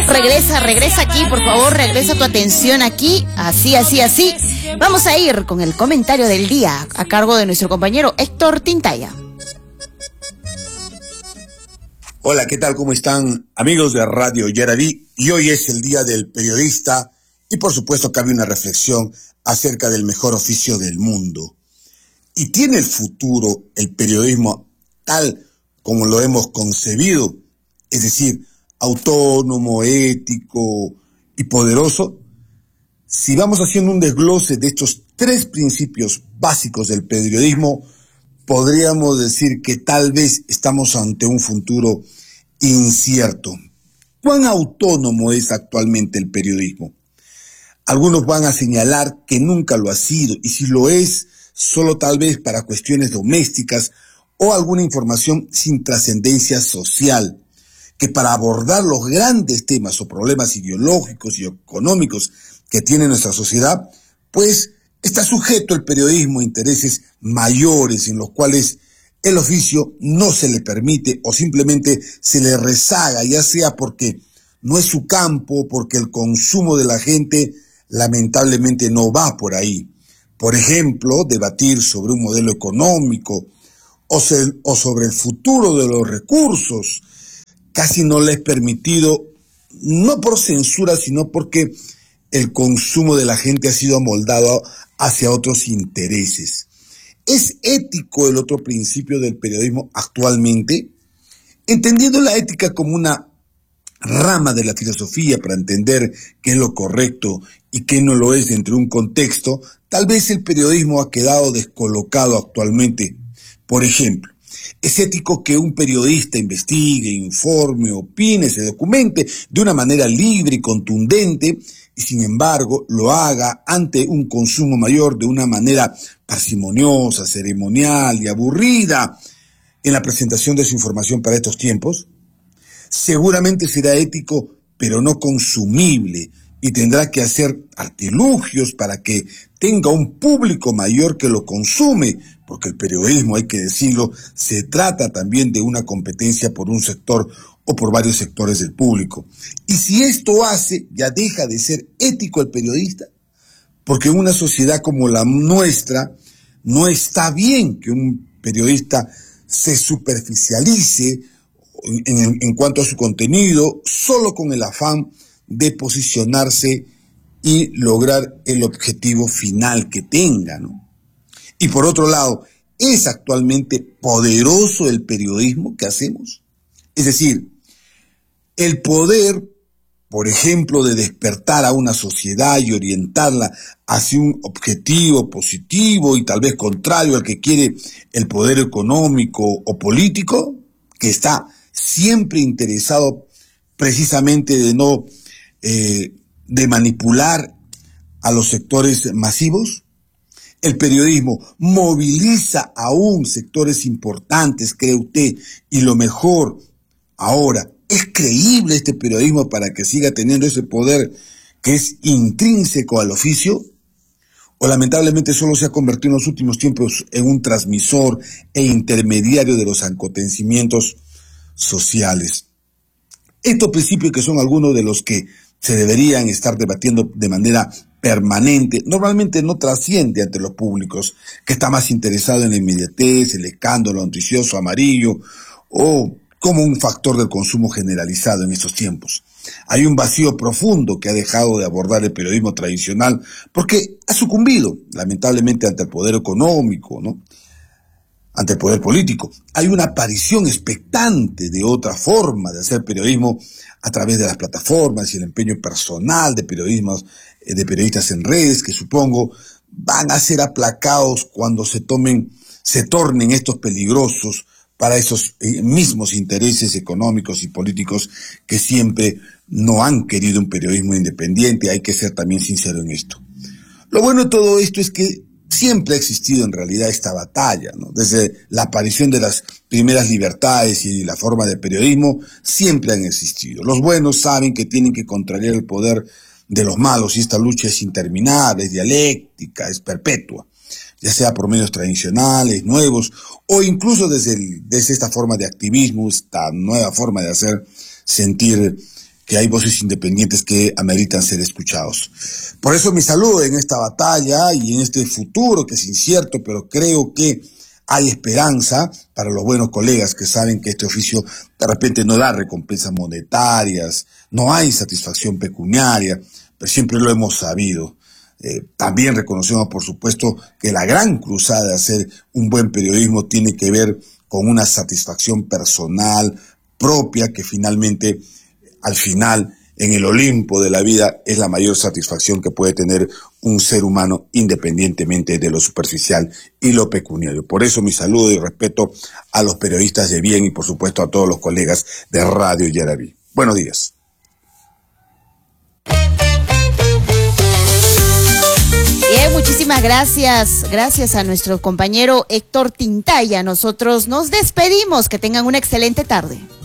Regresa aquí, por favor, regresa tu atención aquí, así. Vamos a ir con el comentario del día a cargo de nuestro compañero Héctor Tintaya. Hola, ¿qué tal? ¿Cómo están, amigos de Radio Yaraví? Y hoy es el Día del Periodista y por supuesto cabe una reflexión acerca del mejor oficio del mundo. ¿Y tiene el futuro el periodismo tal como lo hemos concebido? Es decir, autónomo, ético y poderoso. Si vamos haciendo un desglose de estos tres principios básicos del periodismo, podríamos decir que tal vez estamos ante un futuro incierto. ¿Cuán autónomo es actualmente el periodismo? Algunos van a señalar que nunca lo ha sido, y si lo es, solo tal vez para cuestiones domésticas o alguna información sin trascendencia social, que para abordar los grandes temas o problemas ideológicos y económicos que tiene nuestra sociedad, pues está sujeto el periodismo a intereses mayores en los cuales el oficio no se le permite o simplemente se le rezaga, ya sea porque no es su campo, porque el consumo de la gente lamentablemente no va por ahí. Por ejemplo, debatir sobre un modelo económico o sobre el futuro de los recursos casi no le es permitido, no por censura, sino porque el consumo de la gente ha sido amoldado hacia otros intereses. ¿Es ético el otro principio del periodismo actualmente? Entendiendo la ética como una rama de la filosofía para entender qué es lo correcto y qué no lo es dentro de un contexto, tal vez el periodismo ha quedado descolocado actualmente. Por ejemplo, ¿es ético que un periodista investigue, informe, opine, se documente de una manera libre y contundente y sin embargo lo haga ante un consumo mayor de una manera parsimoniosa, ceremonial y aburrida en la presentación de su información para estos tiempos? Seguramente será ético, pero no consumible, y tendrá que hacer artilugios para que tenga un público mayor que lo consume, porque el periodismo, hay que decirlo, se trata también de una competencia por un sector o por varios sectores del público. Y si esto hace, ya deja de ser ético el periodista, porque en una sociedad como la nuestra no está bien que un periodista se superficialice en cuanto a su contenido, solo con el afán de posicionarse y lograr el objetivo final que tenga, ¿no? Y por otro lado, ¿es actualmente poderoso el periodismo que hacemos? Es decir, el poder, por ejemplo, de despertar a una sociedad y orientarla hacia un objetivo positivo y tal vez contrario al que quiere el poder económico o político, que está siempre interesado precisamente de manipular a los sectores masivos. El periodismo moviliza aún sectores importantes, cree usted, y lo mejor, ahora, ¿es creíble este periodismo para que siga teniendo ese poder que es intrínseco al oficio? ¿O lamentablemente solo se ha convertido en los últimos tiempos en un transmisor e intermediario de los acontecimientos sociales? Estos principios, que son algunos de los que se deberían estar debatiendo de manera permanente, normalmente no trasciende ante los públicos, que está más interesado en la inmediatez, el escándalo noticioso amarillo o como un factor del consumo generalizado en estos tiempos. Hay un vacío profundo que ha dejado de abordar el periodismo tradicional porque ha sucumbido, lamentablemente, ante el poder económico, ¿no? Ante el poder político. Hay una aparición expectante de otra forma de hacer periodismo a través de las plataformas y el empeño personal de periodistas en redes, que supongo van a ser aplacados cuando se tornen estos peligrosos para esos mismos intereses económicos y políticos que siempre no han querido un periodismo independiente. Hay que ser también sincero en esto. Lo bueno de todo esto es que siempre ha existido en realidad esta batalla, ¿no? Desde la aparición de las primeras libertades y la forma de periodismo, siempre han existido. Los buenos saben que tienen que contrariar el poder de los malos y esta lucha es interminable, es dialéctica, es perpetua, ya sea por medios tradicionales, nuevos, o incluso desde esta forma de activismo, esta nueva forma de hacer sentir que hay voces independientes que ameritan ser escuchados. Por eso mi saludo en esta batalla y en este futuro que es incierto, pero creo que hay esperanza para los buenos colegas que saben que este oficio de repente no da recompensas monetarias, no hay satisfacción pecuniaria, pero siempre lo hemos sabido. También reconocemos, por supuesto, que la gran cruzada de hacer un buen periodismo tiene que ver con una satisfacción personal propia que finalmente, al final, en el Olimpo de la vida, es la mayor satisfacción que puede tener un ser humano independientemente de lo superficial y lo pecuniario. Por eso mi saludo y respeto a los periodistas de bien y, por supuesto, a todos los colegas de Radio Yaraví. Buenos días. Bien, muchísimas gracias. Gracias a nuestro compañero Héctor Tintaya. Nosotros nos despedimos. Que tengan una excelente tarde.